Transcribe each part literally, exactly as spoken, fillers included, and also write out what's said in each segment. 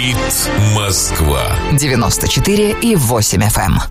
Говорит Москва. девяносто четыре и восемь эф эм.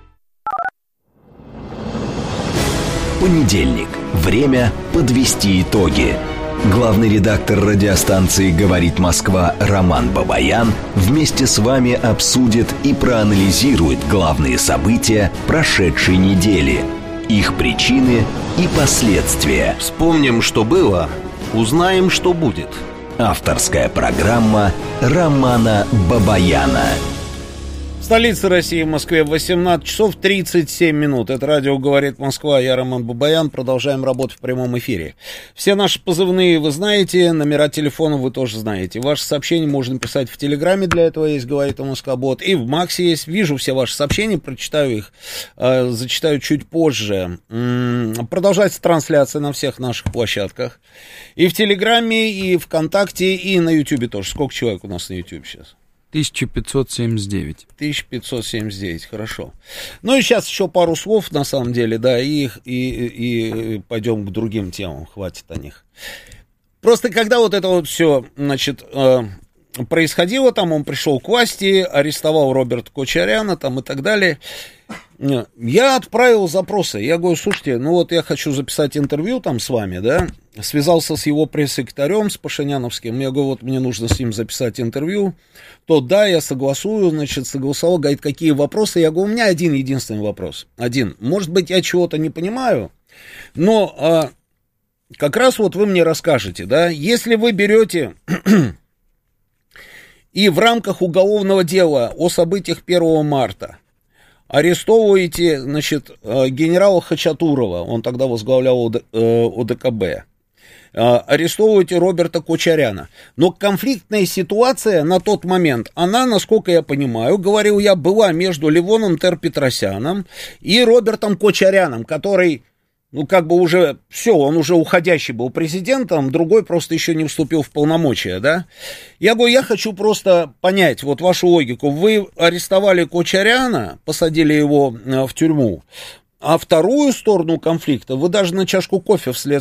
Понедельник. Время подвести итоги. Главный редактор радиостанции «Говорит Москва» Роман Бабаян вместе с вами обсудит и проанализирует главные события прошедшей недели, их причины и последствия. Вспомним, что было, узнаем, что будет. Авторская программа Романа Бабаяна. Столица России, в Москве, восемнадцать часов тридцать семь минут. Это радио «Говорит Москва», я Роман Бабаян. Продолжаем работу в прямом эфире. Все наши позывные вы знаете, номера телефона вы тоже знаете. Ваши сообщения можно писать в Телеграме, для этого есть «Говорит Москва-бот», и в Максе есть. Вижу все ваши сообщения, прочитаю их, э, зачитаю чуть позже. М-м, продолжается трансляция на всех наших площадках. И в Телеграме, и ВКонтакте, и на Ютубе тоже. Сколько человек у нас на Ютубе сейчас? тысяча пятьсот семьдесят девять. тысяча пятьсот семьдесят девять, хорошо. Ну и сейчас еще пару слов, на самом деле, да, и, и, и пойдем к другим темам, хватит о них. Просто когда вот это вот все, значит, происходило, там он пришел к власти, арестовал Роберта Кочаряна, там и так далее, я отправил запросы, я говорю, слушайте, ну вот я хочу записать интервью там с вами, да, связался с его пресс-секретарем, с Пашиняновским, я говорю, вот мне нужно с ним записать интервью, то да, я согласую, значит, согласовал, говорит, какие вопросы, я говорю, у меня один единственный вопрос, один, может быть, я чего-то не понимаю, но а, как раз вот вы мне расскажете, да, если вы берете и в рамках уголовного дела о событиях первого марта арестовываете, значит, генерала Хачатурова, он тогда возглавлял о дэ ка бэ, арестовываете Роберта Кочаряна. Но конфликтная ситуация на тот момент, она, насколько я понимаю, говорил я, была между Левоном Тер-Петросяном и Робертом Кочаряном, который, ну, как бы уже, все, он уже уходящий был президентом, другой просто еще не вступил в полномочия, да. Я говорю, я хочу просто понять вот вашу логику. Вы арестовали Кочаряна, посадили его в тюрьму, а вторую сторону конфликта вы даже на чашку кофе в след